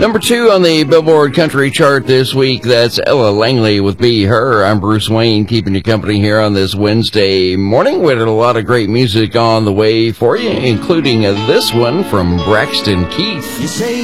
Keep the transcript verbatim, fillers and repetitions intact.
Number two on the Billboard Country Chart this week, that's Ella Langley with Be Her. I'm Bruce Wayne, keeping you company here on this Wednesday morning. We had a lot of great music on the way for you, including uh, this one from Braxton Keith. You say